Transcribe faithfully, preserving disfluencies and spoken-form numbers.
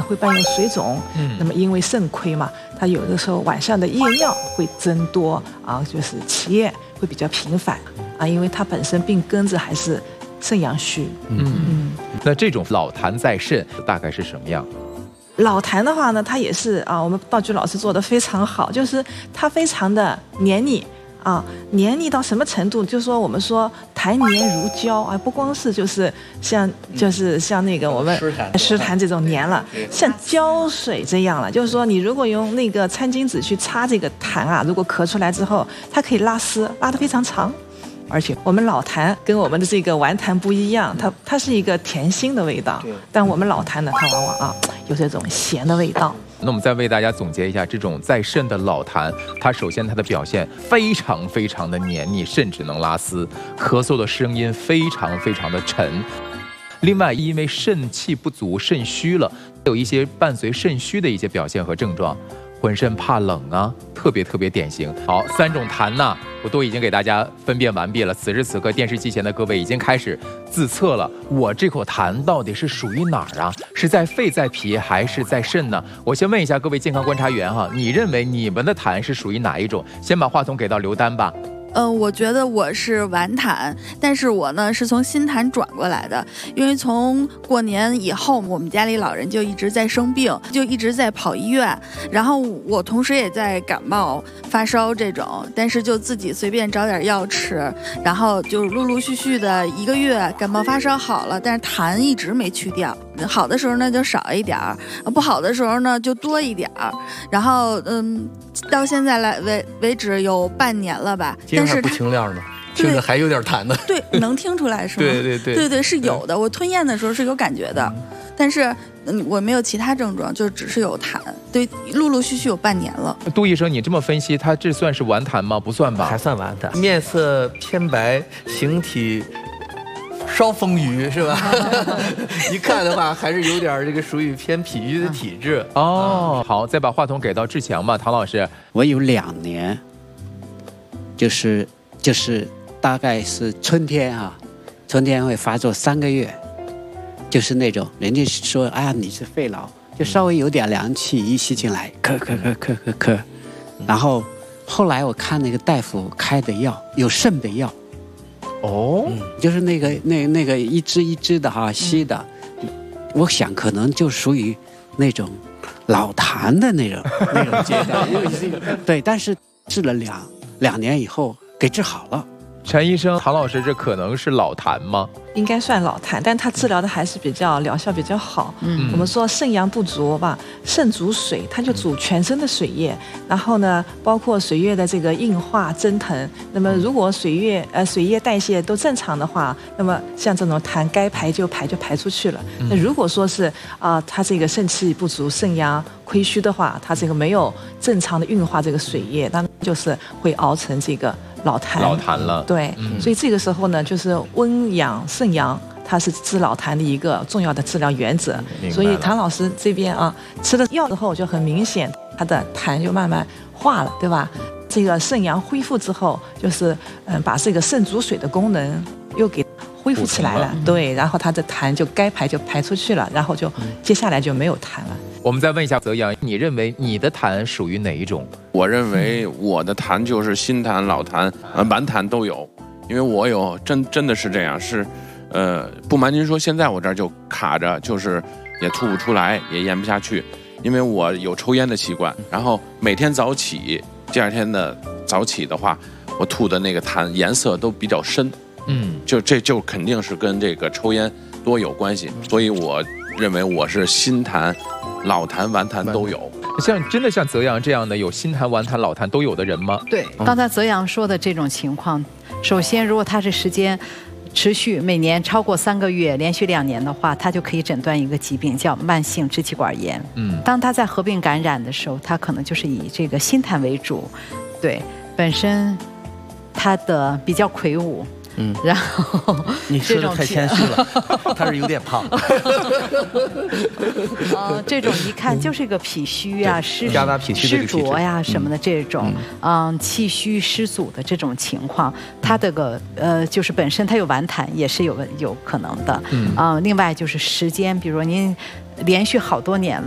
会伴有水肿，嗯，那么因为肾亏嘛，他有的时候晚上的夜尿会增多啊，就是起夜会比较频繁啊，因为他本身病根子还是肾阳虚。 嗯嗯，那这种老痰在肾大概是什么样？ 老痰的话呢，它也是啊，我们道具老师做的非常好，就是它非常的黏腻。啊，黏腻到什么程度？就是说，我们说痰黏如胶啊，不光是就是像就是像那个我们湿痰这种黏了，像胶水这样了。就是说，你如果用那个餐巾纸去擦这个痰啊，如果咳出来之后，它可以拉丝，拉得非常长。而且我们老痰跟我们的这个顽痰不一样，它它是一个甜腥的味道，但我们老痰呢，它往往啊有这种咸的味道。 那我们再为大家总结一下，这种在肾的老痰，它首先它的表现非常非常的黏腻，甚至能拉丝，咳嗽的声音非常非常的沉。另外，因为肾气不足、肾虚了，有一些伴随肾虚的一些表现和症状，浑身怕冷啊，特别特别典型。好，三种痰呢，我都已经给大家分辨完毕了。此时此刻，电视机前的各位已经开始自测了，我这口痰到底是属于哪儿啊？是在肺、在脾，还是在肾呢？我先问一下各位健康观察员哈，你认为你们的痰是属于哪一种？先把话筒给到刘丹吧。 呃，我觉得我是顽痰，但是我呢是从心痰转过来的，因为从过年以后，我们家里老人就一直在生病，就一直在跑医院，然后我同时也在感冒、发烧这种，但是就自己随便找点药吃，然后就陆陆续续的一个月感冒发烧好了，但是痰一直没去掉。好的时候呢就少一点儿，不好的时候呢就多一点儿，然后嗯，到现在来为为止有半年了吧，但是不清亮呢，听着还有点痰呢。 对，能听出来是吗？ 对对对， 对对是有的，我吞咽的时候是有感觉的，嗯、但是嗯我没有其他症状，就只是有痰。对，陆陆续续有半年了。 杜医生，你这么分析，他这算是顽痰吗？不算吧？ 还算顽痰，面色偏白，形体稍丰腴是吧？一看的话，还是有点这个属于偏脾虚的体质。 哦，好，再把话筒给到志强吧，唐老师。 我有两年，就是就是大概是春天啊，春天会发作三个月，就是那种人家说哎呀你是肺痨，就稍微有点凉气一吸进来，咳咳咳咳咳咳，然后后来我看那个大夫开的药有肾的药。 哦、嗯， 就是那个那那个一支一支的哈吸的，嗯、我想可能就属于那种老痰的那种那种阶段，对，但是治了两两年以后给治好了。 陈医生，唐老师，这可能是老痰吗？ 应该算老痰，但他治疗的还是比较疗效比较好。嗯，我们说肾阳不足吧，肾主水，它就主全身的水液，然后呢，包括水液的这个硬化蒸腾。那么如果水液呃水液代谢都正常的话，那么像这种痰该排就排就排出去了。那如果说是啊、呃，它这个肾气不足、肾阳亏虚的话，它这个没有正常的运化这个水液，那就是会熬成这个老痰。 老痰了。 对，嗯、所以这个时候呢，就是温阳肾阳，它是治老痰的一个重要的治疗原则。所以唐老师这边啊，吃了药之后就很明显，他的痰就慢慢化了，对吧？这个肾阳恢复之后，就是嗯，把这个肾主水的功能又给恢复起来了，对，然后他的痰就该排就排出去了，然后就接下来就没有痰了。 我们再问一下泽阳，你认为你的痰属于哪一种？ 我认为我的痰就是心痰、老痰、呃顽痰都有，因为我有真真的是这样，是，呃，不瞒您说，现在我这儿就卡着，就是也吐不出来，也咽不下去，因为我有抽烟的习惯，然后每天早起，第二天的早起的话，我吐的那个痰颜色都比较深，嗯，就这就肯定是跟这个抽烟多有关系，所以我认为我是心痰、老痰、顽痰都有。 像真的像泽阳这样的有心痰、顽痰、老痰都有的人吗？ 对，刚才泽阳说的这种情况，首先如果他是时间持续每年超过三个月，连续两年的话，他就可以诊断一个疾病叫慢性支气管炎。嗯，当他在合并感染的时候，他可能就是以这个心痰为主，对，本身他的比较魁梧。嗯，然后你说的太谦虚了，他是有点胖。 呃，这种一看就是个脾虚啊、湿湿浊呀什么的这种，嗯，气虚湿阻的这种情况，他这个呃就是本身他有顽痰也是有有可能的。嗯，啊，另外就是时间，比如说您连续好多年